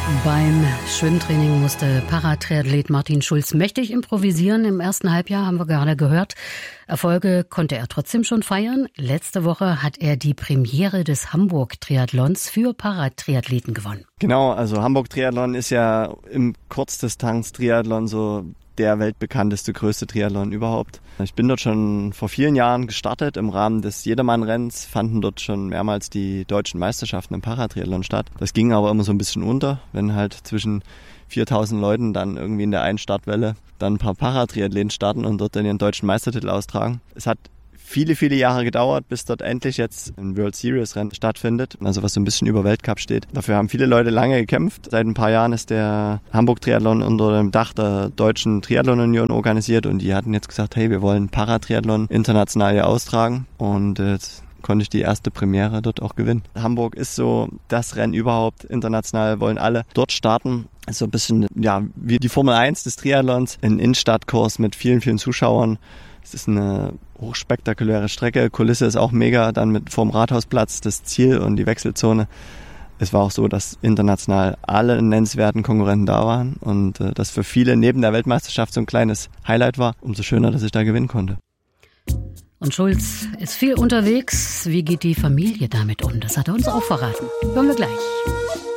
Beim Schwimmtraining musste Paratriathlet Martin Schulz mächtig improvisieren. Im ersten Halbjahr haben wir gerade gehört. Erfolge konnte er trotzdem schon feiern. Letzte Woche hat er die Premiere des Hamburg-Triathlons für Paratriathleten gewonnen. Genau, also Hamburg-Triathlon ist ja im Kurzdistanz-Triathlon so der weltbekannteste, größte Triathlon überhaupt. Ich bin dort schon vor vielen Jahren gestartet. Im Rahmen des Jedermann-Rennens fanden dort schon mehrmals die deutschen Meisterschaften im Paratriathlon statt. Das ging aber immer so ein bisschen unter, wenn halt zwischen 4.000 Leuten dann irgendwie in der einen Startwelle dann ein paar Paratriathleten starten und dort dann ihren deutschen Meistertitel austragen. Es hat viele, viele Jahre gedauert, bis dort endlich jetzt ein World Series Rennen stattfindet, also was so ein bisschen über Weltcup steht. Dafür haben viele Leute lange gekämpft. Seit ein paar Jahren ist der Hamburg Triathlon unter dem Dach der Deutschen Triathlon Union organisiert und die hatten jetzt gesagt, hey, wir wollen Paratriathlon international hier austragen und jetzt konnte ich die erste Premiere dort auch gewinnen. Hamburg ist so das Rennen überhaupt, international wollen alle dort starten. Ist so ein bisschen ja wie die Formel 1 des Triathlons, ein Innenstadtkurs mit vielen, vielen Zuschauern. Es ist eine hochspektakuläre Strecke, Kulisse ist auch mega, dann mit vorm Rathausplatz das Ziel und die Wechselzone. Es war auch so, dass international alle nennenswerten Konkurrenten da waren und das für viele neben der Weltmeisterschaft so ein kleines Highlight war. Umso schöner, dass ich da gewinnen konnte. Und Schulz ist viel unterwegs. Wie geht die Familie damit um? Das hat er uns auch verraten. Hören wir gleich.